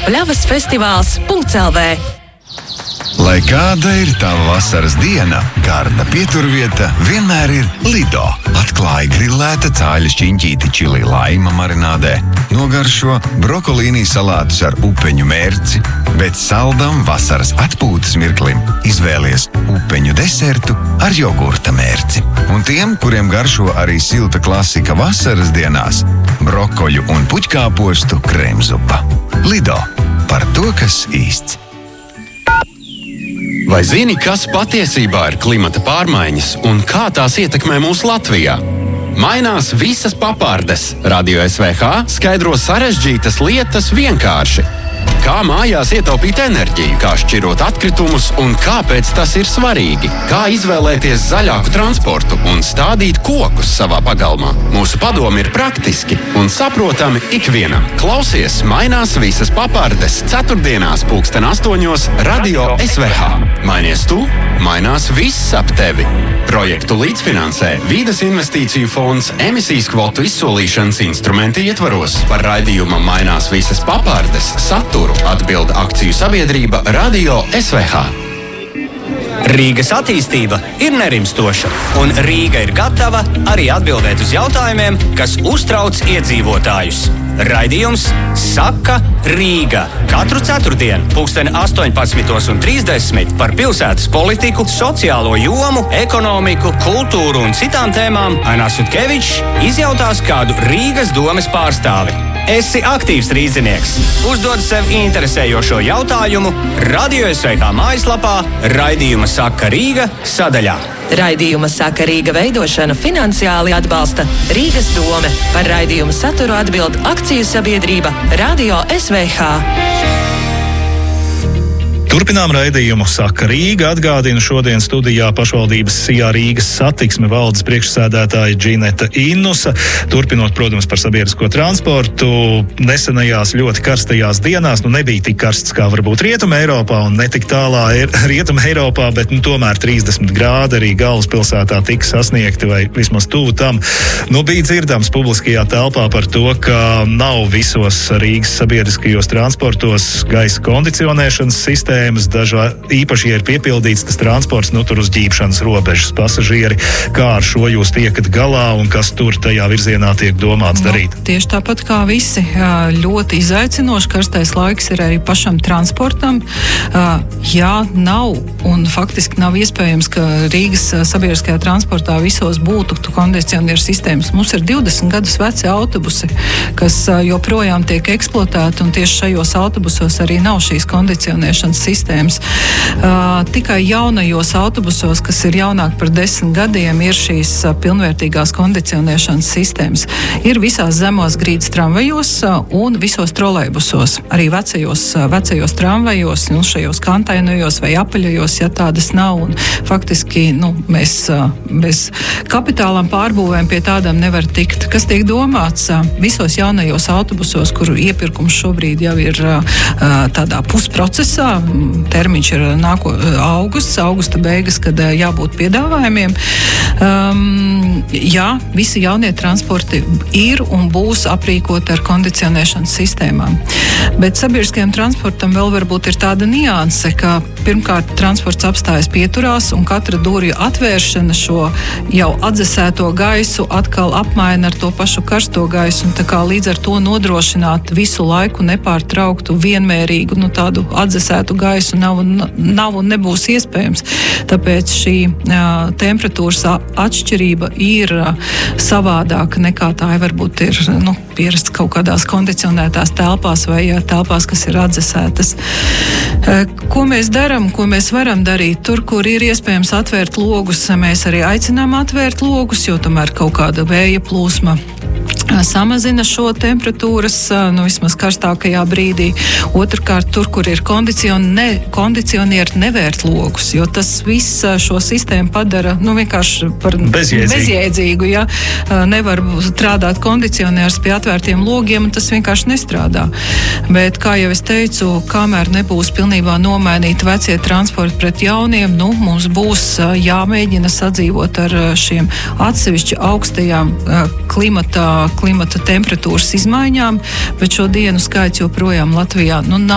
pļavasfestivāls.lv. Lai kāda ir tava vasaras diena, garda pieturvieta vienmēr ir Lido. Atklāja grillēta cāļa šķiņķīti čili laima marinādē, nogaršo brokolīnī salātus ar upeņu mērci, bet saldam vasaras atpūtas mirklim izvēlies upeņu desertu ar jogurta mērci. Un tiem, kuriem garšo arī silta klasika vasaras dienās, brokoļu un puķkāpostu krēmzupa. Lido. Par to, kas īsts. Vai zini, kas patiesībā ir klimata pārmaiņas un kā tās ietekmē mūsu Latvijā? Mainās visas papārdes. Radio SVH skaidro sarežģītas lietas vienkārši. Kā mājās ietaupīt enerģiju, kā šķirot atkritumus un kāpēc tas ir svarīgi? Kā izvēlēties zaļāku transportu un stādīt kokus savā pagalmā? Mūsu padomi ir praktiski un saprotami ikvienam. Klausies Mainās visas papārdes ceturtdienās 8:00 Radio SVH. Mainies tu, mainās viss ap tevi. Projektu līdzfinansē Vīdes investīciju fonds emisijas kvotu izsolīšanas instrumenti ietvaros. Par raidījuma Mainās visas papārdes saturu atbild akciju sabiedrība Radio SVH. Rīgas attīstība ir nerimstoša, un Rīga ir gatava arī atbildēt uz jautājumiem, kas uztrauc iedzīvotājus. Raidījums Saka Rīga. Katru ceturtdienu 18:30 par pilsētas politiku, sociālo jomu, ekonomiku, kultūru un citām tēmām Ainas Sutkevičs izjautās kādu Rīgas domes pārstāvi. Esi aktīvs rīznieks. Uzdod sev interesējošo jautājumu Radio SVH mājaslapā Raidījuma Saka Rīga sadaļā. Raidījuma Saka Rīga veidošanu finansiāli atbalsta Rīgas dome. Par raidījumu saturu atbild akciju sabiedrība Radio SVH. Turpinām raidījumu Saka Rīga. Atgādinu šodien studijā pašvaldības Sijā Rīgas satiksme valdes priekšsēdētāja Džineta Innusa. Turpinot, protams, par sabiedrisko transportu. Nesenajās ļoti karstajās dienās, nebija tik karsts kā varbūt Rietuma Eiropā un netik tālā Rietuma Eiropā, bet tomēr 30 grādi arī galvaspilsētā tika sasniegti vai vismaz tuvu tam. Bija dzirdams publiskajā telpā par to, ka nav visos Rīgas sabiedriskajos transportos gaisa kondicionēšanas sistēmas. Īpaši, ja ir piepildīts tas transports, tur uz ģībšanas robežas pasažieri. Kā ar šo jūs tiekat galā un kas tur tajā virzienā tiek domāts darīt? Tieši tāpat kā visi, ļoti izaicinoši karstais laiks ir arī pašam transportam. Jā, nav un faktiski nav iespējams, ka Rīgas sabiedriskajā transportā visos būtu kondicionieru sistēmas. Mums ir 20 gadus veci autobusi, kas joprojām tiek eksploatēti, un tieši šajos autobusos arī nav šīs kondicionēšanas sistēmas. Tikai jaunajos autobusos, kas ir jaunāk par 10 gadiem, ir šīs pilnvērtīgās kondicionēšanas sistēmas. Ir visās zemos grīdas tramvajos un visos trolejbusos. Arī vecajos tramvajos, šajos kantainojos vai apaļajos, ja tādas nav. Un faktiski mēs bez kapitālam pārbūvēm pie tādām nevar tikt. Kas tiek domāts visos jaunajos autobusos, kuru iepirkums šobrīd jau ir tādā pusprocesā. Termiņš ir augusta beigas, kad jābūt piedāvājumiem. Jā, visi jaunie transporti ir un būs aprīkoti ar kondicionēšanas sistēmām. Bet sabiedriskajam transportam vēl varbūt ir tāda nianse, ka pirmkārt transports apstājas pieturās un katra durvju atvēršana šo jau atdzesēto gaisu atkal apmaina ar to pašu karsto gaisu, un tā kā līdz ar to nodrošināt visu laiku nepārtrauktu, vienmērīgu, tādu atdzesētu gaisu nav un nebūs iespējams. Tāpēc šī temperatūras atšķirība ir savādāka nekā tā varbūt ir pierast kaut kādās kondicionētās telpās vai telpās, kas ir atdzesētas. Ko mēs darām, ko mēs varam darīt? Tur, kur ir iespējams atvērt logus, mēs arī aicinām atvērt logus, jo tomēr kaut kāda vēja plūsma samazina šo temperatūras, vismaz karstākajā brīdī. Otrkārt, tur, kur ir kondicionieri, nevērt logus, jo tas viss šo sistēmu padara vienkārši par bezjēdzīgu. Ja? Nevar strādāt kondicionieris pie atvērtiem logiem, un tas vienkārši nestrādā. Bet, kā jau es teicu, kamēr nebūs pilnībā nomainīti vecie transporti pret jauniem, mums būs jāmēģina sadzīvot ar šiem atsevišķi augstajām klimata temperatūras izmaiņām, bet šo dienu skaits joprojām Latvijā nav